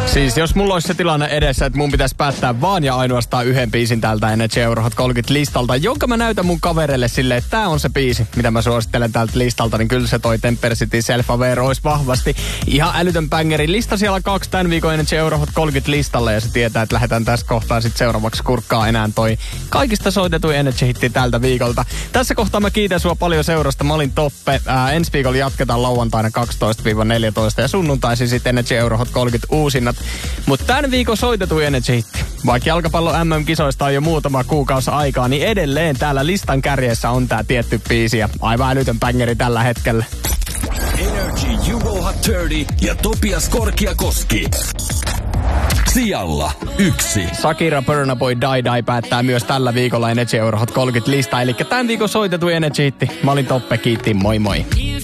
Siis jos mulla olisi se tilanne edessä, että mun pitäisi päättää vaan ja ainoastaan yhden biisin tältä Energy Euro Hot 30 listalta, jonka mä näytän mun kavereille silleen, että tää on se biisi, mitä mä suosittelen tältä listalta, niin kyllä se toi Temper City Self Aware olisi vahvasti ihan älytön bängeri. Lista siellä 2 tämän viikon Energy Euro Hot 30 listalle ja se tietää, että lähdetään tässä kohtaa sitten seuraavaksi kurkkaa enää toi kaikista soitetuin Energy-hitti tältä viikolta. Tässä kohtaa mä kiitän sua paljon seurasta. Mä olin Toppe. Ensi viikolla jatketaan lauantaina 12-14 ja sunnuntaisin sitten Energy Euro Hot 30 uusinnat. Mutta tämän viikon soitetuin Energy-hitti. Vaikka jalkapallon MM-kisoista on jo muutama kuukausi aikaa, niin edelleen täällä listan kärjessä on tää tietty biisi ja aivan älytön bängeri tällä hetkellä. Energy Euro Hot 30 ja Topias Korkiakoski. Sijalla 1. Shakira Burna Boy Die Die päättää myös tällä viikolla Energy Euro Hot 30 lista. Eli tämän viikon soitetuin Energy-hitti. Mä olin Toppe, kiitti, moi moi.